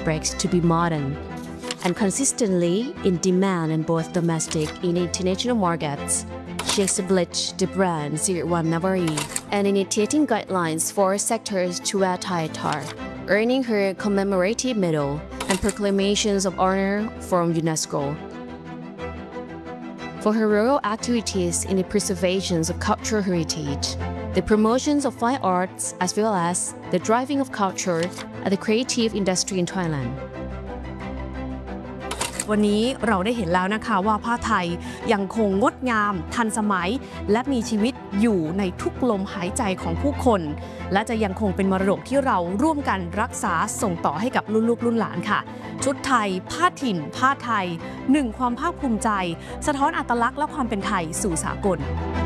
fabrics to be modern and consistently in demand in both domestic and international markets. She established the brand Siriwan Navari and initiating guidelines for sectors to wear Thai attire, earning her commemorative medal and proclamations of honor from UNESCO. For her royal activities in the preservation of cultural heritage, the promotions of fine arts as well as the driving of culture and the creative industry in Thailand. วันนี้เราได้เห็นแล้วนะคะว่าผ้าไทยยังคงงดงามทันสมัยและมีชีวิตอยู่ในทุกลมหายใจของผู้คนและจะยังคงเป็นมรดกที่เราร่วมกันรักษาส่งต่อให้กับรุ่นลูกรุ่นหลานค่ะชุดไทยผ้าถิ่นผ้าไทยหนึ่งความภาคภูมิใจสะท้อนอัตลักษณ์และความเป็นไทยสู่สากล